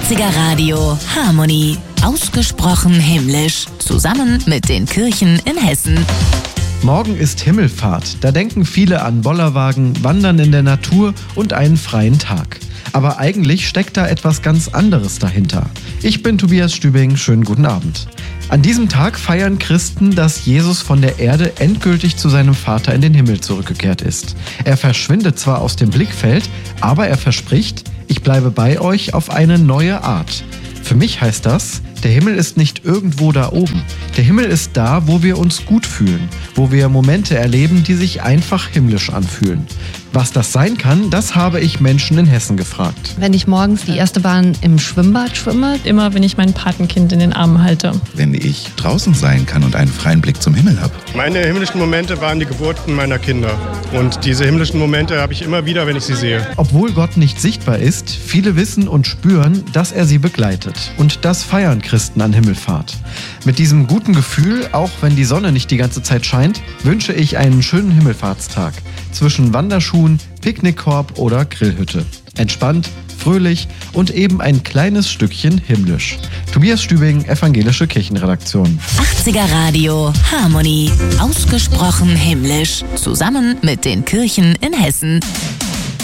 80er Radio Harmonie. Ausgesprochen himmlisch. Zusammen mit den Kirchen in Hessen. Morgen ist Himmelfahrt. Da denken viele an Bollerwagen, Wandern in der Natur und einen freien Tag. Aber eigentlich steckt da etwas ganz anderes dahinter. Ich bin Tobias Stübing, schönen guten Abend. An diesem Tag feiern Christen, dass Jesus von der Erde endgültig zu seinem Vater in den Himmel zurückgekehrt ist. Er verschwindet zwar aus dem Blickfeld, aber er verspricht, ich bleibe bei euch auf eine neue Art. Für mich heißt das, der Himmel ist nicht irgendwo da oben. Der Himmel ist da, wo wir uns gut fühlen, wo wir Momente erleben, die sich einfach himmlisch anfühlen. Was das sein kann, das habe ich Menschen in Hessen gefragt. Wenn ich morgens die erste Bahn im Schwimmbad schwimme. Immer, wenn ich mein Patenkind in den Armen halte. Wenn ich draußen sein kann und einen freien Blick zum Himmel habe. Meine himmlischen Momente waren die Geburten meiner Kinder. Und diese himmlischen Momente habe ich immer wieder, wenn ich sie sehe. Obwohl Gott nicht sichtbar ist, viele wissen und spüren, dass er sie begleitet. Und das feiern Christen an Himmelfahrt. Mit diesem guten Gefühl, auch wenn die Sonne nicht die ganze Zeit scheint, wünsche ich einen schönen Himmelfahrtstag. Zwischen Wanderschuhen, Picknickkorb oder Grillhütte. Entspannt, fröhlich und eben ein kleines Stückchen himmlisch. Tobias Stübing, Evangelische Kirchenredaktion. 80er Radio Harmonie. Ausgesprochen himmlisch. Zusammen mit den Kirchen in Hessen.